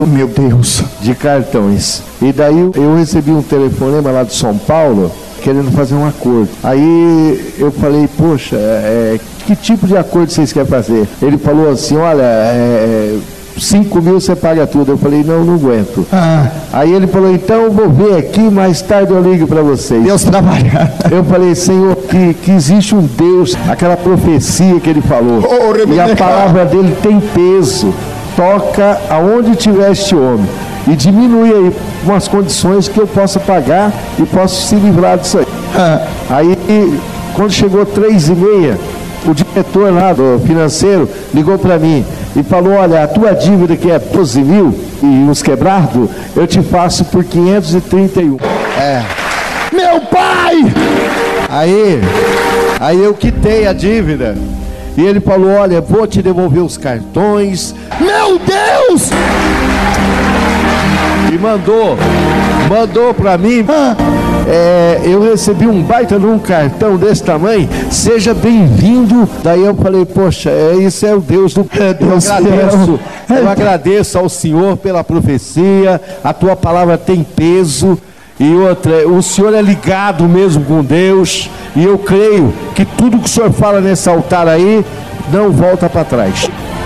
Meu Deus. De cartões. E daí eu recebi um telefonema lá de São Paulo, querendo fazer um acordo. Aí eu falei, poxa, que tipo de acordo vocês querem fazer? Ele falou assim, olha, 5 mil você paga tudo. Eu falei, não aguento. Aí ele falou, então eu vou ver aqui, mais tarde eu ligo para vocês. Deus trabalha. Eu falei, Senhor, que existe um Deus, aquela profecia que ele falou, e a palavra dele tem peso. Toca aonde tiver este homem e diminui aí umas condições que eu possa pagar e posso se livrar disso aí. Aí, quando chegou 3h30, o diretor lá do financeiro ligou para mim e falou, olha, a tua dívida que é 12 mil e uns quebrados, eu te faço por 531. Meu pai! Aí eu quitei a dívida. E ele falou, olha, vou te devolver os cartões. Meu Deus! E mandou pra mim. Eu recebi um baita de um cartão desse tamanho. Seja bem-vindo. Daí eu falei, poxa, isso é o Deus do... Eu agradeço ao Senhor pela profecia. A tua palavra tem peso. E outra, o Senhor é ligado mesmo com Deus, e eu creio que tudo que o Senhor fala nesse altar aí, não volta para trás.